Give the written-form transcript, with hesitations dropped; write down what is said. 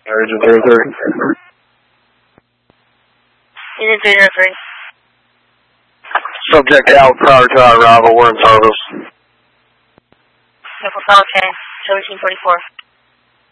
Agent 303. Agent 303. Subject out prior to our arrival. We're in service. Careful, follow 10, 1744.